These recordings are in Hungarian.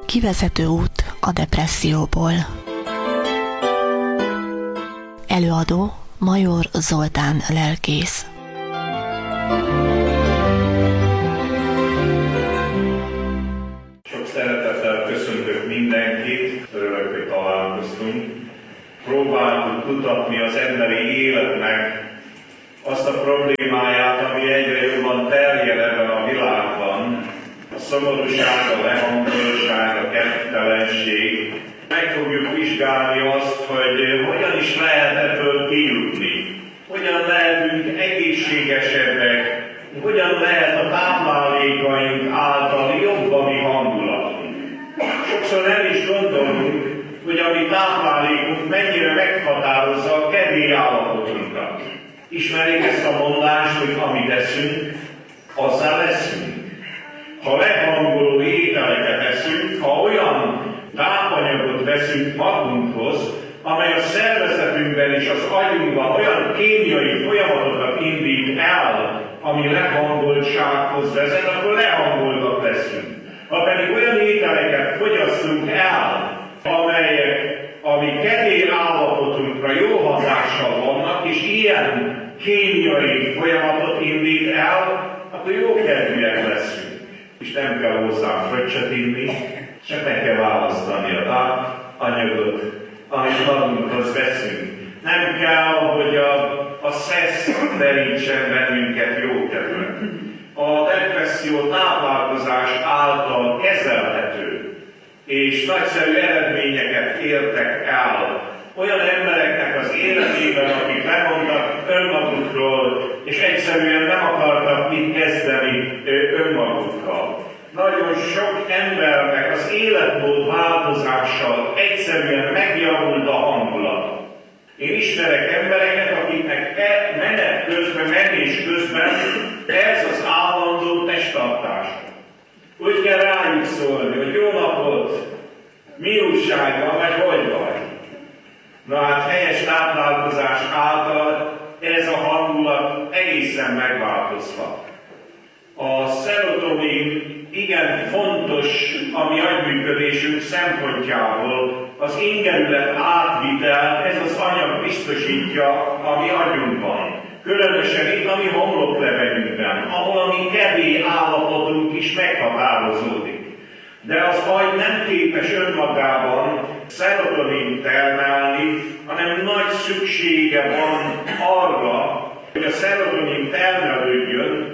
Kivezető út a depresszióból. Előadó Major Zoltán lelkész. Sok szeretettel köszöntök mindenkit, örülök, hogy találkoztunk. Próbáltuk kutatni az emberi életnek azt a problémáját, ami egyre jobban terjed ebben a világban. A szomorúság, a lehangoltság, a kedvtelenség. Meg fogjuk vizsgálni azt, hogy hogyan is lehet ebből kijutni. Hogyan lehetünk egészségesebbek, hogyan lehet a táplálékaink által jobb a mi hangulatunk. Sokszor nem is gondolunk, hogy a mi táplálékunk mennyire meghatározza a kedély állapotunkat. Ismerik ezt a mondást, hogy amit eszünk, azzá leszünk. Ha lehangoló ételeket eszünk, ha olyan tápanyagot veszünk magunkhoz, amely a szervezetünkben és az agyunkban olyan kémiai folyamatokat indít el, ami lehangoltsághoz vezet, akkor lehangoltak leszünk. Ha pedig olyan ételeket fogyasztunk el, amelyek a mi kedély állapotunkra jó hatással vannak, és ilyen kémiai folyamatot indít el, akkor jókedvűek leszünk. És nem kell hozzá fröccset inni, csak meg kell választani a tápanyagot, amit magunkhoz veszünk. Nem kell, hogy a szesz terítsen bennünket jókedvűen. A depresszió táplálkozás által kezelhető, és nagyszerű eredményeket értek el olyan embereknek az életében, akik lemondtak önmagukról, és egyszerűen nem akartak mit kezdeni önmagukkal. Nagyon sok embernek az életmód változással egyszerűen megjavult a hangulata. Én ismerek embereket, akiknek menet közben, menés közben ez az állandó testtartása. Úgy kell rájuk szólni, hogy jó napot, mi újság van, vagy hogy vagy? Na hát helyes táplálkozás által ez a hangulat egészen megváltozhat. A szerotonin igen fontos a mi agyműködésünk szempontjából. Az ingerület átvitel, ez az anyag biztosítja a mi agyunkban. Különösen itt a mi homloklevegünkben, ahol a mi kedély állapotunk is meghatározódik. De az agy nem képes önmagában szerotonin termelni, hanem nagy szüksége van arra, hogy a szerotonin termelődjön,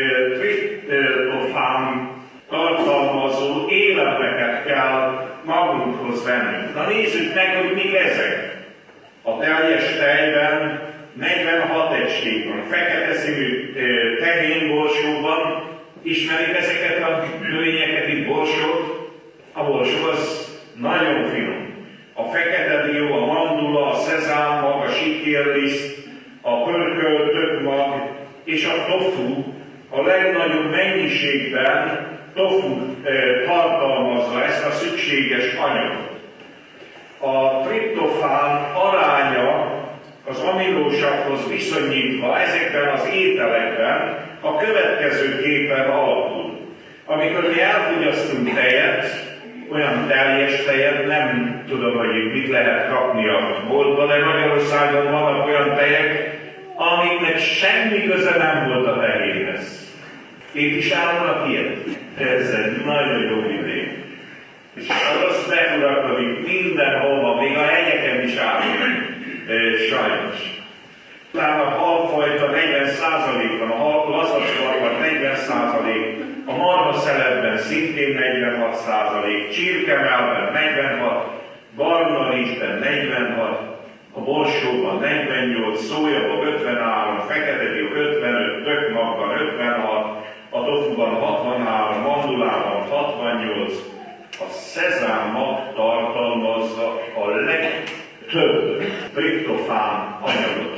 triptofán tartalmazó élelmeket kell magunkhoz venni. Na nézzük meg, hogy mik ezek. A teljes tejben 46 egység van. Fekete színű tehén-borsóban ismerik ezeket a növényeket, itt borsót. A borsó az nagyon finom. A fekete dió, a mandula, a szezámmag, a sikérliszt, a pörkölt tökmag és a tofu a legnagyobb mennyiségben tofu tartalmazza ezt a szükséges anyagot. A triptofán aránya az aminósavhoz viszonyítva ezekben az ételekben a következőképpen alakul. Amikor mi elfogyasztunk tejet, olyan teljes tejet, nem tudom, hogy mit lehet kapni a boltban, de Magyarországon vannak olyan tejek, amiknek semmi köze nem volt a tehéhez. Itt is állnak ilyet. Ez egy nagyon jó idő. És az beuralkodik mindenhova, még a hegyeken is állnak. Sajnos. Utána a halfajta 40%-ban, a lazacbarban 40%, a marhaszeletben szintén 46%, csirkemelben 46%, barna rizsben 46%, a borsóban 48%, szójaban 53%, fekete dió 55%, tökmagban 56%, a tofuban 63%, mandulában 68%, a szezámmag tartalmazza a legtöbb triptofán anyagot,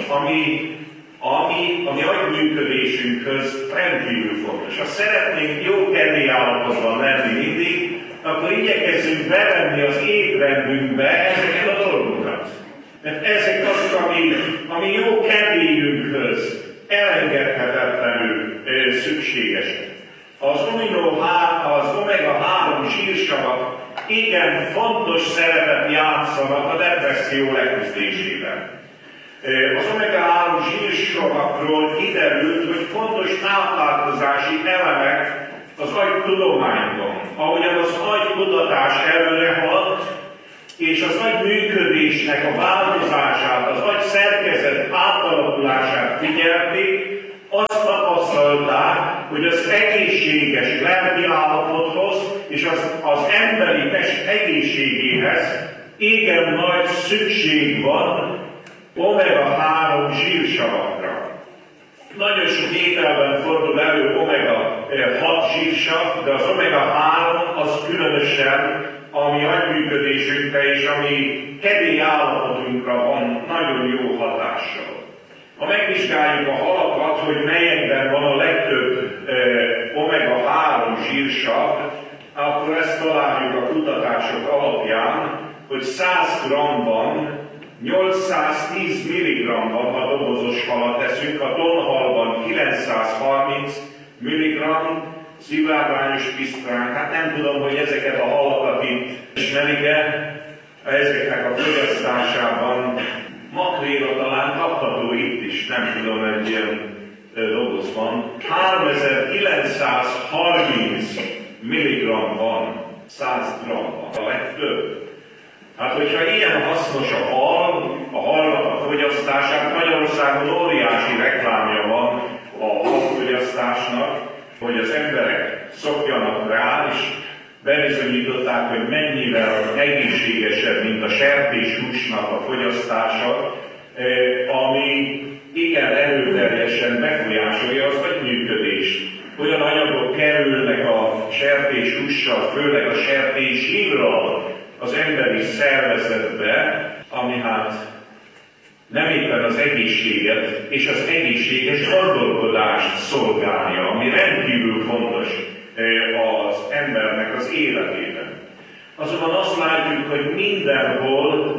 ami a mi agyműködésünkhöz rendkívül fontos. Ha szeretnénk jó kedély állapotban lenni mindig, akkor igyekezzünk bevenni az étrendünkbe ezeket a dolgokat. Mert ezek azok, ami jó kedélyünkhöz elengedhetetlenül szükségesek. Az omega-3 zsírsavak igen fontos szerepet játszanak a depresszió leküzdésében. Az omega-3 zsírsavakról kiderült, hogy fontos táplálkozási elemek az agytudományban, ahogyan az agykutatás előre haladt, és az agy működésnek a változását, az agy szerkezet átalakulását figyelték, azt tapasztalták, hogy az egészséges lelki állapothoz és az emberi test egészségéhez igen nagy szükség van omega-3 zsírsavakra. Nagyon sok ételben fordul elő omega-6 zsírsav, de az omega-3 az különösen a mi agyműködésünkre és a mi kedély állapotunkra van nagyon jó hatással. Ha megvizsgáljuk a halakat, hogy melyekben van a legtöbb omega-3 zsírsav, akkor ezt találjuk a kutatások alapján, hogy 100 g-ban 810 mg-ban, ha dobozos halat teszünk, a tonhalban 930 mg, szilvárdányos pisztrán. Hát nem tudom, hogy ezeket a halakat itt ismerik-e, ezeknek a fogyasztásában makréla talán kapható itt is, nem tudom, egy ilyen dobozban. 3930 mg van 100 g-ban, a legtöbb. Hát, hogyha ilyen hasznos a halnak a fogyasztását, Magyarországon óriási reklámja van a halfogyasztásnak, hogy az emberek szokjanak rá, és bebizonyították, hogy mennyivel egészségesebb, mint a sertéshúsnak a fogyasztása, ami igen erőteljesen befolyásolja az agyműködést. Olyan anyagok kerülnek a sertéshússal, főleg a sertéshírral az emberi szervezetbe, ami hát nem éppen az egészséget és az egészséges gondolkodást szolgálja, ami rendkívül fontos az embernek az életében. Azonban azt látjuk, hogy mindenhol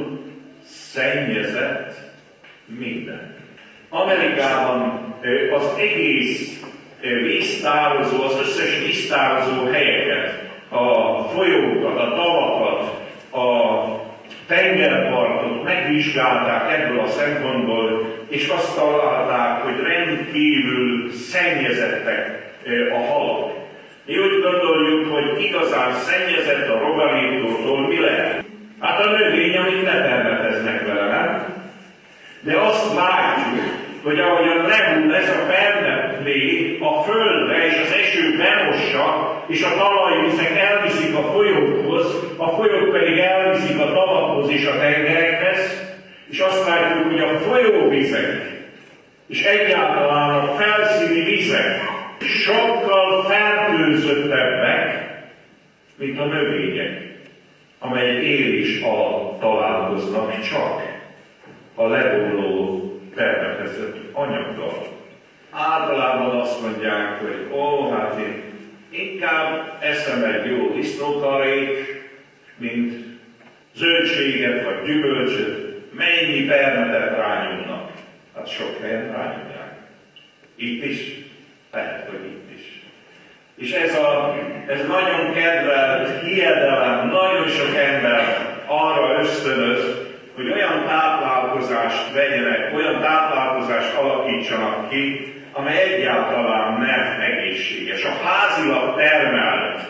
szennyezett minden. Amerikában az egész víztározó, az összes víztározó helyeket, a folyókat, a tavakat, a tengerpartot megvizsgálták ebből a szempontból, és azt találták, hogy rendkívül szennyezettek a halak. Mi úgy gondoljuk, hogy igazán szennyezett a rovarítótól mi lehet? Hát a növény, amit lepermeteznek vele, nem? De azt látjuk, hogy ahogyan lehull ez a permetlé a földre, és az eső bemossa, és a talajvizek elviszik a folyókhoz, a folyók pedig elviszik a tavakhoz és a tengerekhez, és azt látjuk, hogy a folyóvizek, és egyáltalán a felszíni vizek sokkal fertőzöttebbek, mint a növények, amelyek élés alatt találkoznak csak a lebomló permetezett anyaggal. Általában azt mondják, hogy hát én inkább eszem egy jó disznókarét, mint zöldséget vagy gyümölcsöt, mennyi permetet rányomnak. Hát sok helyen rányomják. Itt is, lehet, hogy itt is. És ez nagyon kedvelt hiedelem, nagyon sok ember arra ösztönöz, hogy olyan táplálkozást vegyenek, olyan táplálkozást alakítsanak ki, amely egyáltalán nem egészséges. A házilag termelt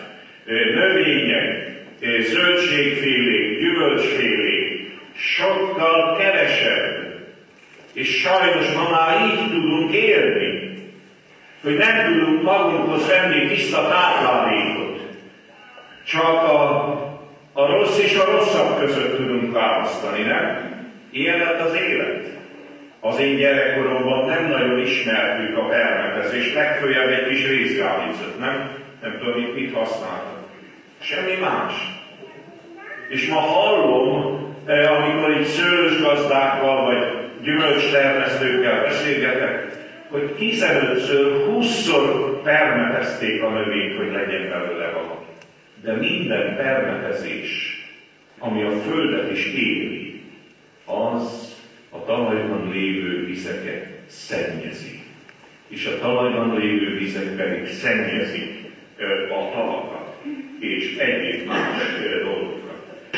növények, zöldségfélék, gyümölcsfélék sokkal kevesebb. És sajnos ma már így tudunk élni, hogy nem tudunk magunkhoz venni tiszta táplálékot. Csak a rossz és a rosszabb között tudunk választani, nem? Ilyen lett az élet. Az én gyerekkoromban nem nagyon ismertük a permetezést, legfőjebb egy kis rézgálicot, nem? Nem tudom, mit használtak. Semmi más. És ma hallom, amikor itt szőlősgazdákkal vagy gyümölcstermesztőkkel beszélgetek, hogy 15-ször, 20-szor permetezték a növényt, hogy legyen belőle valami. De minden permetezés, ami a földet is éri, az a talajban lévő vizeket szennyezi. És a talajban lévő vizek pedig szennyezik a tavakat és egyéb más dolgokat.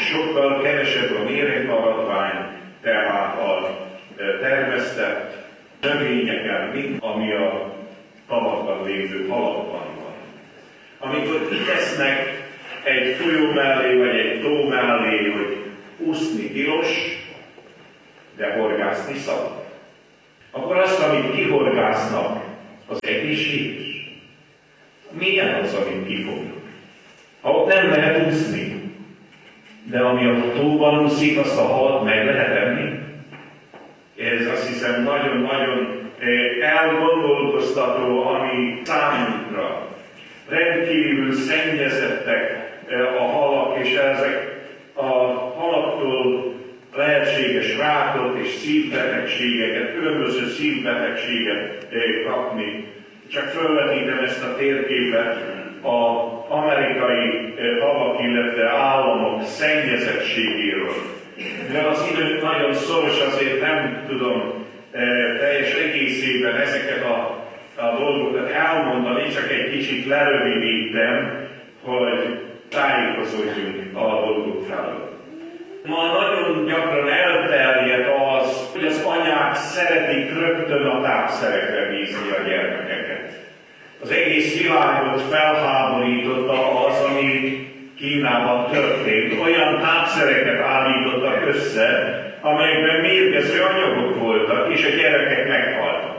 sokkal kevesebb a méregmaradvány, tehát a termesztett növényeken, mint ami a tavakban lévő halakban van. Amikor kitesznek egy folyó mellé, vagy egy tó mellé, hogy úszni tilos, de horgászni szabad, akkor azt, amit kihorgásznak, az egészséges. Milyen az, amit kifognak? Ha ott nem lehet úszni, de ami a tóban úszik, azt a halat meg lehet enni. Ez azt hiszem nagyon-nagyon elgondolkoztató, ami számunkra. Rendkívül szennyezettek a halak, és ezek a halaktól lehetséges rákot és szívbetegségeket, különböző szívbetegséget kapni. Csak felvetítem ezt a térképet az amerikai havak, illetve államok szennyezettségéről. Mivel az idő nagyon szoros, azért nem tudom teljes egészében ezeket a dolgokat elmondani, csak egy kicsit lerövidítem, hogy tájékozódjunk a dolgok felől. Ma nagyon gyakran elterjed az, hogy az anyák szeretik rögtön a tápszerekre bízni a gyermekeket. Az egész világot felháborította az, ami Kínában történt. Olyan tápszereket állítottak össze, amelyekben mérgező anyagok voltak, és a gyerekek meghaltak.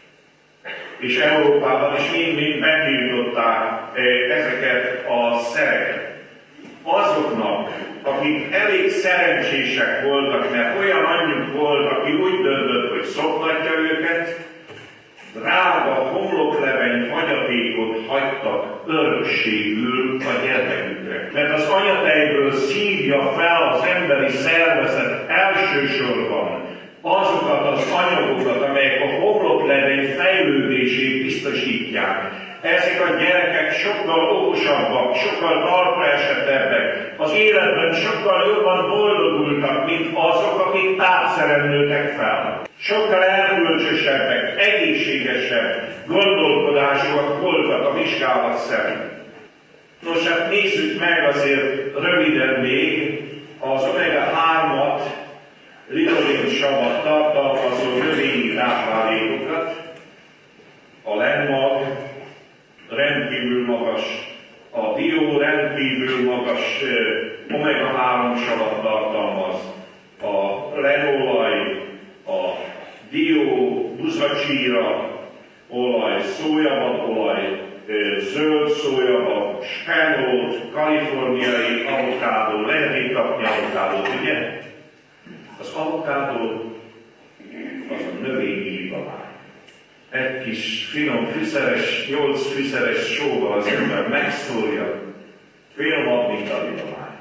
És Európában is mind-mind megtiltották ezeket a szereket. Azoknak, akik elég szerencsések voltak, mert olyan anyjuk volt, aki úgy döntött, hogy szoktatja őket, drága homlokleveny hagyatékot hagytak örökségül a gyermekükre. Mert az anyatejből szívja fel az emberi szervezet elsősorban azokat az anyagokat, amelyek a homloklevény fejlődését biztosítják. Ezek a gyerekek sokkal okosabbak, sokkal talpra esettebbek, az életben sokkal jobban boldogultak, mint azok, akik tápszeren nőtek fel. Sokkal erkölcsösebbek, egészségesebb gondolkodásúak voltak a vizsgálat szerint. Nos, hát nézzük meg azért röviden még az omega-3-at, linolénsavat tartalmazó növényi táplálékokat. A lenmag rendkívül magas, a dió rendkívül magas omega-3 savat tartalmaz, a lenolaj, a dió, buzacsíra, olaj, szójababolaj, zöld szójabab, spenót, kaliforniai avokádó, lehet itt kapni avokádót, ugye? Az avokádó az a növényi libavány. Egy kis finom fűszeres, 8 fűszeres sóval az ember megszórja, fél mad, mint a libavány.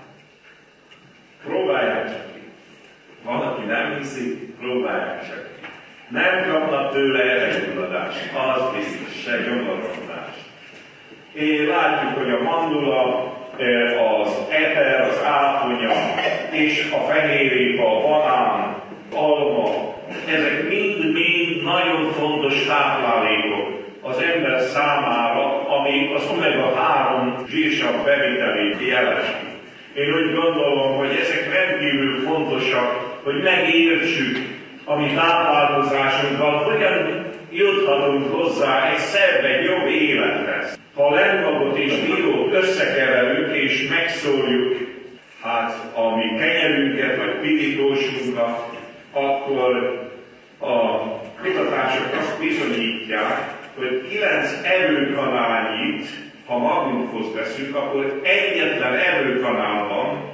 Próbálják csak ki. Van, aki nem hiszi, próbálják csak ki. Nem kapnak tőle elegyuladást, az biztos, se gyomorrontást. Látjuk, hogy a mandula, az eper, az áponya és a fehérrépa, a banán, alma, ezek mind-mind nagyon fontos táplálékok az ember számára, ami az omega-3 zsírsav bevitelét jelenti. Én úgy gondolom, hogy ezek rendkívül fontosak, hogy megértsük a mi táplálkozásunkkal, hogyan juthatunk hozzá egy szebb, egy jobb élethez. Ha a lenmagot és diót összekeverjük és megszórjuk a mi kenyerünket vagy pirítósunkat, akkor a kutatások azt bizonyítják, hogy 9 erőkanálnyit, ha magunkhoz veszünk, akkor egyetlen erőkanálban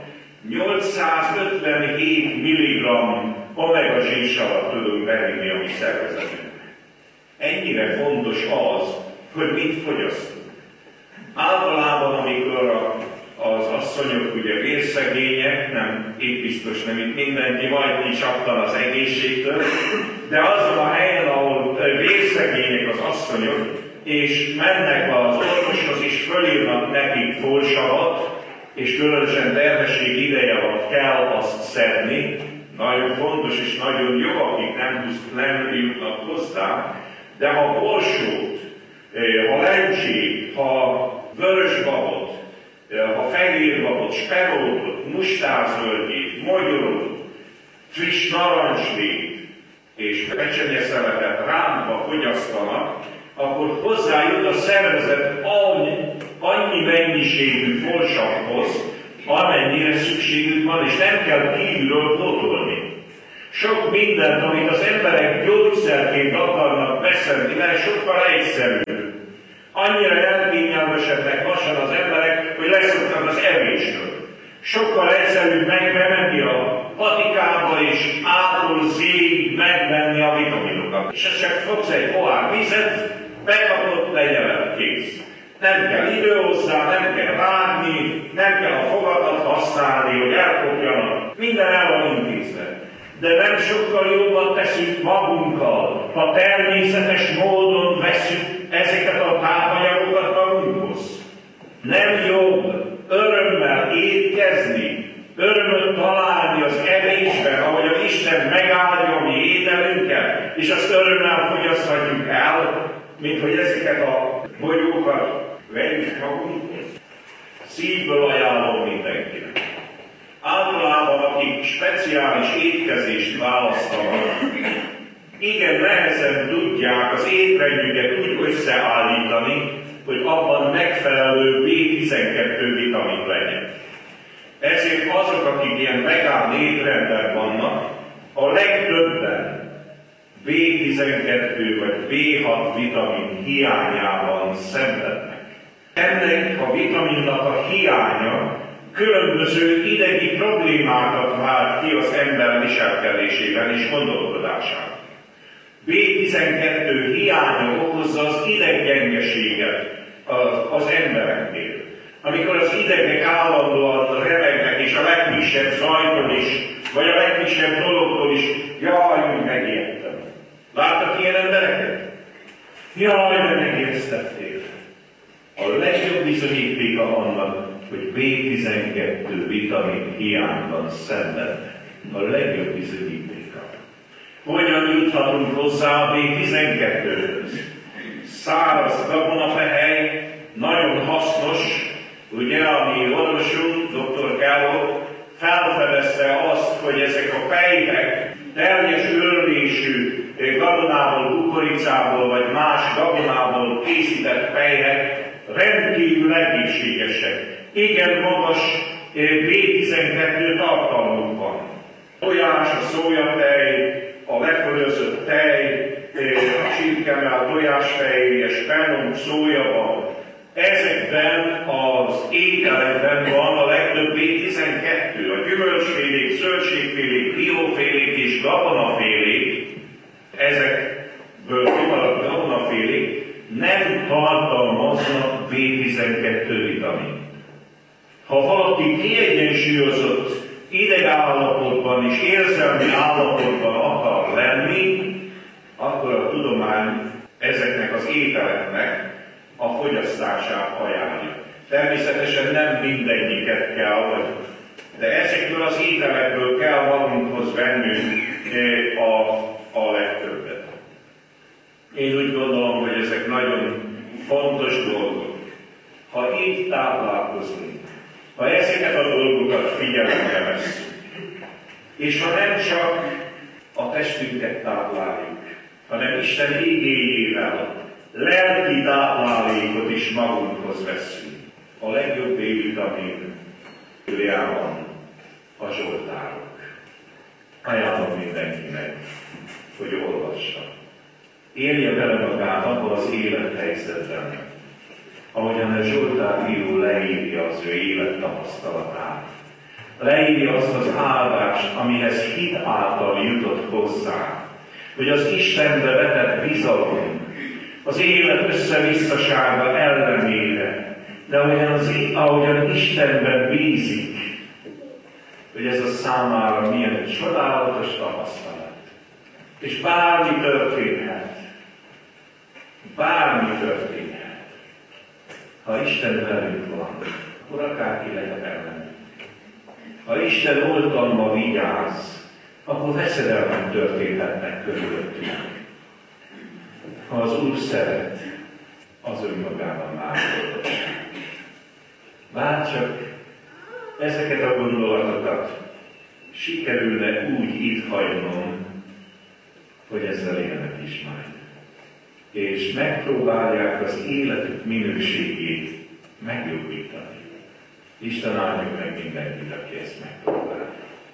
857 mg omega zsírsavat tudunk bevinni a mi szervezetünkbe. Ennyire fontos az, hogy mit fogyasztunk. Általában, amikor az asszonyok ugye vérszegények, nem, itt biztos nem itt mindenki, majd kicsaptan az egészségtől, de azon a helyen, ahol vérszegények az asszonyok, és mennek az orvoshoz, és fölírnak nekik folsavat, és különösen terhesség ideje alatt kell azt szedni, nagyon fontos és nagyon jó, akik nem jutnak hozzá, de ha borsót, ha lencsét, ha vörösbabot, ha fehér fehérbabot, sperótot, mustárzölgyét, mogyorot, friss narancslét és pecsenyeszeletet rántva fogyasztanak, akkor hozzájut a szervezet annyi mennyiségű forsakhoz, amennyire szükségük van, és nem kell kívülről pótolni. Sok mindent, amit az emberek gyógyszerként akarnak beszedni, mert sokkal egyszerűbb. Annyira elkényelmesednek lassan az emberek, hogy leszoktak az evésről. Sokkal egyszerűbb bemenni a patikába és A-tól Z-ig megvenni a vitaminokat. És ezt csak fogsz egy pohár vizet, bekapott, legyen kész. Nem kell idő hozzá, nem kell vágni, nem kell a fogadat használni, hogy elkopjanak. Minden el van intézve. De nem sokkal jobban teszünk magunkkal, ha természetes módon veszünk ezeket a tápanyagokat magunkhoz. Nem jobb örömmel étkezni, örömöt találni az evésben, ahogyan Isten megáldja a mi ételünket, és azt örömmel fogyaszthatjuk el, mint hogy ezeket a bogyókat vegyük magunkhoz. Szívből ajánlom mindenkinek. Általában, akik speciális étkezést választanak, igen nehezen tudják az étrendjüket úgy összeállítani, hogy abban megfelelő B12 vitamin legyen. Ezért azok, akik ilyen vegán étrendben vannak, a legtöbben B12 vagy B6 vitamin hiányában szenvednek. Ennek a vitaminnak a hiánya különböző idegi problémákat vált ki az ember viselkedésében és gondolkodásában. B12 hiánya okozza az ideggyengeséget az embereknél. Amikor az idegek állandóan remegnek, és a legkisebb zajtól is, vagy a legkisebb dologtól is, jaj, megijedtem. Láttak ilyen embereket? Jaj, de megijesztettél. A legjobb bizonyítéka annak, hogy B12 vitamin hiányban szenvednek. A legjobb bizonyítéka. Hogyan juthatunk hozzá a B12-höz? Száraz gabonafehely, nagyon hasznos, ugye, ami orvosunk, Dr. Kellogg felfedezte azt, hogy ezek a pelyhek teljes őrlésű gabonából, kukoricából vagy más gabonából készített pelyhek rendkívül egészségesek. Igen magas B12 tartalmuk van. Tojás, a szójatej, a lefölözött tej, a csirkemell, tojásfejérje, spenót, szójabab. Ezekben az ételekben van a legtöbb B12, a gyümölcsfélék, zöldségfélék, diófélék és gabonafélék, ezekből kimaradt gabonafélék nem tartalmaznak B12 vitamin. Ha valaki kiegyensúlyozott idegállapotban és érzelmi állapotban akar lenni, akkor a tudomány ezeknek az ételeknek a fogyasztását ajánlja. Természetesen nem mindegyiket kell, de ezekből az ételekből kell magunkhoz vennünk a legtöbbet. Én úgy gondolom, hogy ezek nagyon fontos dolgok. Ha így táplálkozunk, ha ezeket a dolgokat figyelembe vesszük, és ha nem csak a testünket tápláljuk, hanem Isten igéjével lelki táplálékot is magunkhoz veszünk. A legjobb B-vitamin van a Zsoltárok. Ajánlom mindenkinek, hogy olvassa. Élje bele magát abban az élethelyzetben, ahogyan a Zsoltár író leírja az ő élettapasztalatát. Leírja azt az áldást, amihez hit által jutott hozzá, hogy az Istenbe vetett bizalom, az élet összevisszasága ellenére, de ahogyan Istenben bízik, hogy ez a számára milyen csodálatos tapasztalat. És bármi történhet. Bármi történhet. Ha Isten velünk van, akkor akárki lehet ellenünk. Ha Isten oltalma vigyáz, akkor veszedelmek történhetnek körülöttünk. Ha az Úr szeret, az önmagában már boldogság. Bárcsak ezeket a gondolatokat sikerülne úgy itt hagynom, hogy ezzel élnek is majd. És megpróbálják az életük minőségét megjobbítani. Isten áldja meg mindenkit, aki ezt megpróbálja.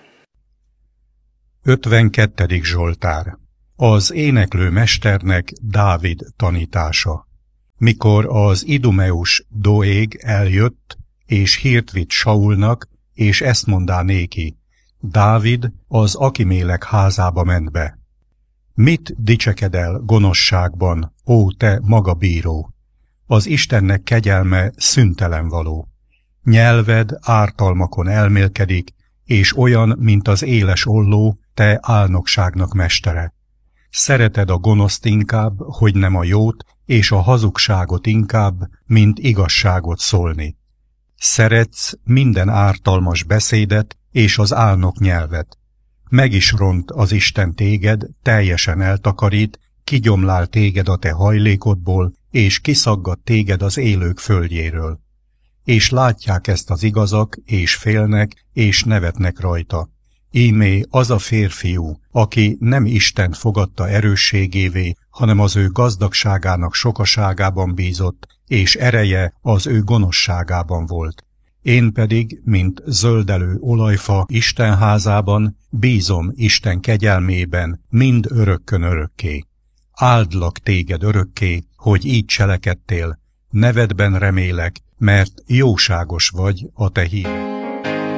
52. Zsoltár. Az éneklő mesternek Dávid tanítása. Mikor az idumeus Doég eljött, és hírt vitt Saulnak, és ezt mondá néki: Dávid az Akimélek házába ment be. Mit dicsekedel gonoszságban, ó te maga bíró? Az Istennek kegyelme szüntelen való. Nyelved ártalmakon elmélkedik, és olyan, mint az éles olló, te álnokságnak mestere. Szereted a gonoszt inkább, hogy nem a jót, és a hazugságot inkább, mint igazságot szólni. Szeretsz minden ártalmas beszédet és az álnok nyelvet. Meg is ront az Isten téged, teljesen eltakarít, kigyomlál téged a te hajlékodból, és kiszaggat téged az élők földjéről. És látják ezt az igazak, és félnek, és nevetnek rajta. Ímé az a férfiú, aki nem Istent fogadta erősségévé, hanem az ő gazdagságának sokaságában bízott, és ereje az ő gonoszságában volt. Én pedig, mint zöldelő olajfa Isten házában, bízom Isten kegyelmében, mind örökkön örökké. Áldlak téged örökké, hogy így cselekedtél, nevedben remélek, mert jóságos vagy a te híred.